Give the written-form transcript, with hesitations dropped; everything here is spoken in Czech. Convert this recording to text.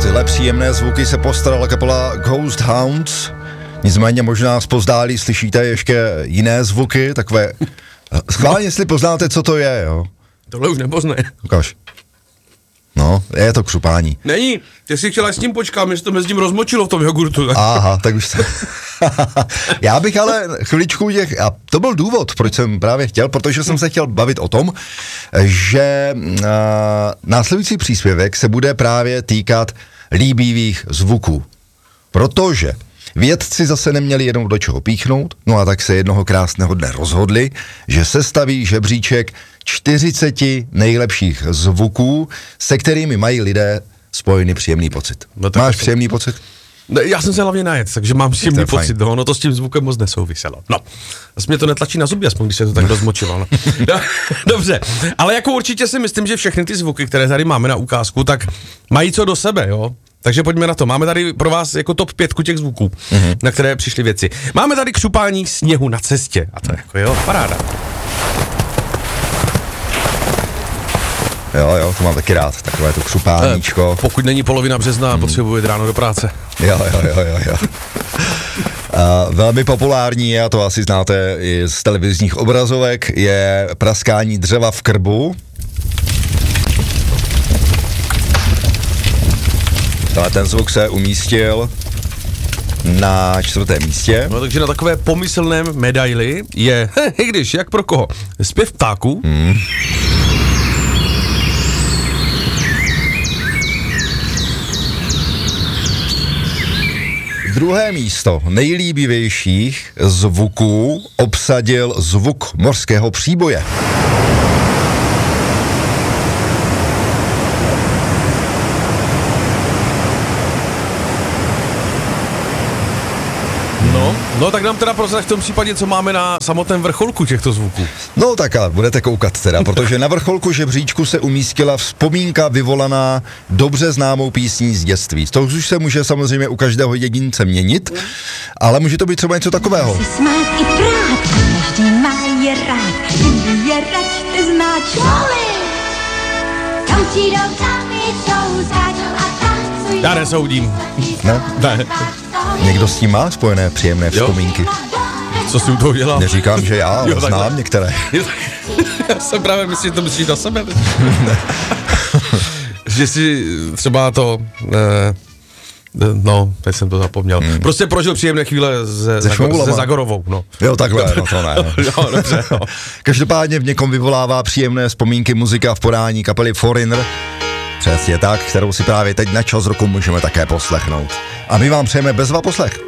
tyhle příjemné zvuky se postarala kapela Ghost Hounds. Nicméně možná zpozdálí slyšíte ještě jiné zvuky, takové... Schválně, jestli poznáte, co to je, jo? Tohle už nepoznej. Ukáž. No, je to křupání. Není, ty si chtěla s tím počkat, mě se to mezi tím rozmočilo v tom jogurtu. Tak. Aha, tak už to... Já bych ale chviličku a to byl důvod, proč jsem právě chtěl, protože jsem se chtěl bavit o tom, že následující příspěvek se bude právě týkat líbivých zvuků. Protože vědci zase neměli jenom do čeho píchnout, no a tak se jednoho krásného dne rozhodli, že sestaví žebříček 40 nejlepších zvuků, se kterými mají lidé spojený příjemný pocit. No, máš příjemný pocit? Já jsem se hlavně najet, takže mám příjemný pocit, no to s tím zvukem moc nesouviselo. No, asi mě to netlačí na zuby, aspoň když se to tak rozmočilo. No. Dobře, ale jako určitě si myslím, že všechny ty zvuky, které tady máme na ukázku, tak mají co do sebe, jo? Takže pojďme na to. Máme tady pro vás jako top 5 těch zvuků, na které přišly věci. Máme tady křupání sněhu na cestě. A to je jako jo, paráda. Jo, to mám taky rád, takové to křupáníčko. Pokud není polovina března a potřebuje jít ráno do práce. Jo. Velmi populární, a to asi znáte i z televizních obrazovek, je praskání dřeva v krbu. Ten zvuk se umístil na 4. místě. No takže na takové pomyslném medaili je, i když, jak pro koho, zpěv ptáků. Druhé místo nejlíbivějších zvuků obsadil zvuk mořského příboje. No tak nám teda prozrať v tom případě, co máme na samotném vrcholku těchto zvuků. No tak a budete koukat teda, protože na vrcholku žebříčku se umístila vzpomínka vyvolaná dobře známou písní z dětství. To už se může samozřejmě u každého jedince měnit, ale může to být třeba něco takového. Smát i prát, každý má je rád, kdyby je račte zná člověk. Tam přijdou dámy, jsou záďou a tancují. Já nesoudím. Ne. Někdo s tím má spojené příjemné vzpomínky. Co jsi u toho dělal? Neříkám, že já, ale znám některé. Já jsem právě myslel, že to myslíš na sebe. Že si třeba to... No, teď jsem to zapomněl. Prostě prožil příjemné chvíle se Zagorovou, no. Jo, takhle, no to ne. Jo, dobře, no. Každopádně v někom vyvolává příjemné vzpomínky muzika v podání kapely Foreigner. Přesně tak, kterou si právě teď na čas roku můžeme také poslechnout. A my vám přejeme bezva poslech.